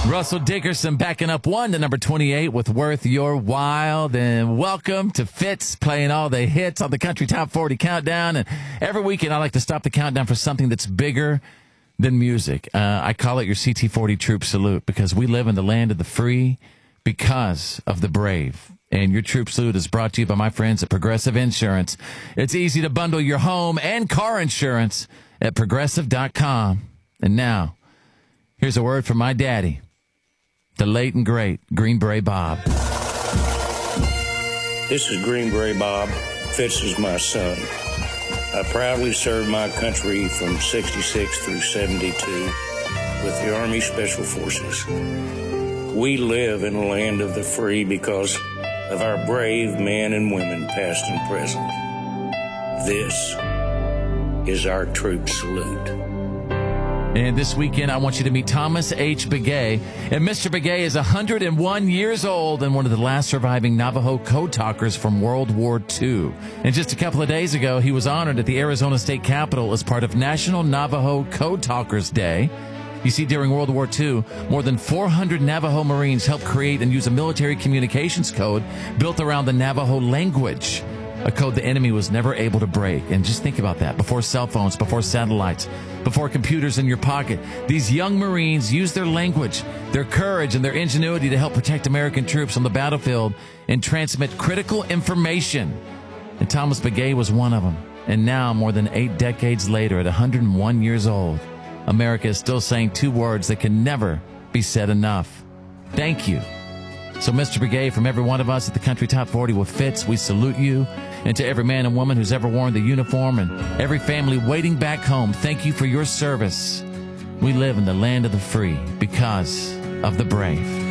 Russell Dickerson backing up one to number 28 with Worth Your While. And welcome to Fitz, playing all the hits on the Country Top 40 Countdown. And every weekend I like to stop the countdown for something that's bigger than music. I call it your CT40 Troop Salute, because we live in the land of the free because of the brave. And your Troop Salute is brought to you by my friends at Progressive Insurance. It's easy to bundle your home and car insurance at Progressive.com. And now, here's a word from my daddy, the late and great Green Beret Bob. This is Green Beret Bob. Fitz is my son. I proudly served my country from 66 through 72 with the Army Special Forces. We live in the land of the free because of our brave men and women, past and present. This is our Troop Salute. And this weekend, I want you to meet Thomas H. Begay. And Mr. Begay is 101 years old and one of the last surviving Navajo code talkers from World War II. And just a couple of days ago, he was honored at the Arizona State Capitol as part of National Navajo Code Talkers Day. You see, during World War II, more than 400 Navajo Marines helped create and use a military communications code built around the Navajo language, a code the enemy was never able to break. And just think about that. Before cell phones, before satellites, before computers in your pocket, these young Marines used their language, their courage, and their ingenuity to help protect American troops on the battlefield and transmit critical information. And Thomas Begay was one of them. And now, more than 8 decades later, at 101 years old, America is still saying 2 words that can never be said enough. Thank you. So, Mr. Begay, from every one of us at the Country Top 40 with Fitz, we salute you. And to every man and woman who's ever worn the uniform and every family waiting back home, thank you for your service. We live in the land of the free because of the brave.